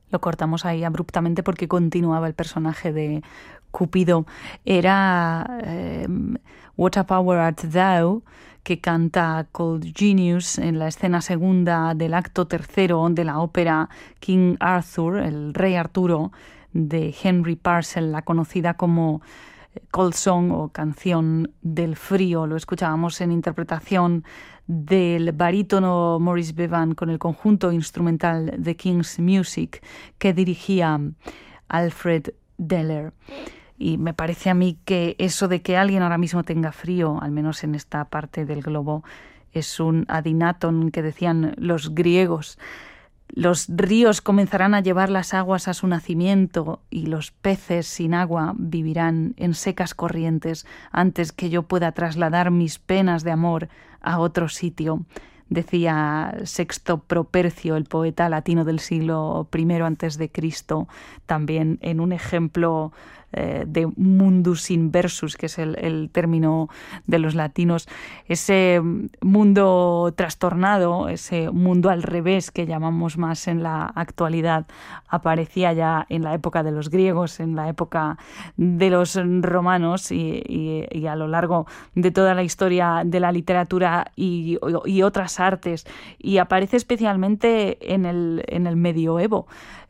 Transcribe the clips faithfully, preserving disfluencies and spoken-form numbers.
Lo cortamos ahí abruptamente porque continuaba el personaje de Cupido. Era eh, What a Power Art Thou, que canta Cold Genius en la escena segunda del acto tercero de la ópera King Arthur, el Rey Arturo, de Henry Purcell, la conocida como Cold Song o Canción del Frío. Lo escuchábamos en interpretación del barítono Maurice Bevan con el conjunto instrumental The King's Music que dirigía Alfred Deller. Y me parece a mí que eso de que alguien ahora mismo tenga frío, al menos en esta parte del globo, es un adinaton que decían los griegos. Los ríos comenzarán a llevar las aguas a su nacimiento y los peces sin agua vivirán en secas corrientes antes que yo pueda trasladar mis penas de amor a otro sitio, decía Sexto Propercio, el poeta latino del siglo primero antes de Cristo, también en un ejemplo eh, de mundus inversus, que es el, el término de los latinos, ese mundo trastornado, ese mundo al revés que llamamos más en la actualidad, aparecía ya en la época de los griegos, en la época de los romanos y, y, y a lo largo de toda la historia de la literatura y, y otras artes, y aparece especialmente en el, en el medioevo.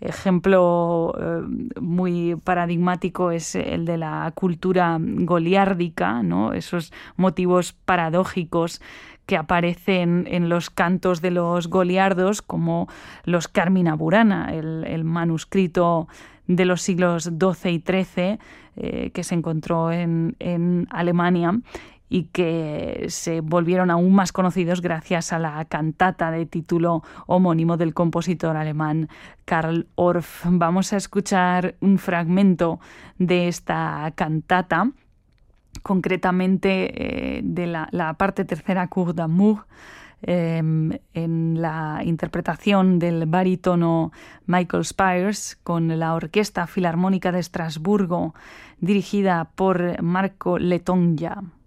Ejemplo eh, muy paradigmático es el de la cultura goliárdica, ¿no? Esos motivos paradójicos que aparecen en los cantos de los goliardos, como los Carmina Burana, el, el manuscrito de los siglos doce y trece eh, que se encontró en, en Alemania y que se volvieron aún más conocidos gracias a la cantata de título homónimo del compositor alemán Karl Orff. Vamos a escuchar un fragmento de esta cantata, concretamente eh, de la, la parte tercera, Cour d'amour, eh, en la interpretación del barítono Michael Spires con la Orquesta Filarmónica de Estrasburgo, dirigida por Marco Letonja.